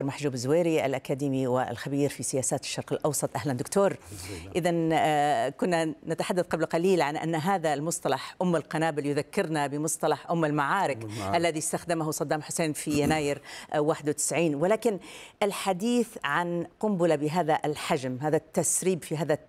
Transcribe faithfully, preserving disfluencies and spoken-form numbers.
محجوب الزويري الأكاديمي والخبير في سياسات الشرق الأوسط. أهلا دكتور. إذا كنا نتحدث قبل قليل عن أن هذا المصطلح أم القنابل يذكرنا بمصطلح أم المعارك, المعارك. الذي استخدمه صدام حسين في يناير واحد وتسعين، ولكن الحديث عن قنبلة بهذا الحجم، هذا التسريب في هذا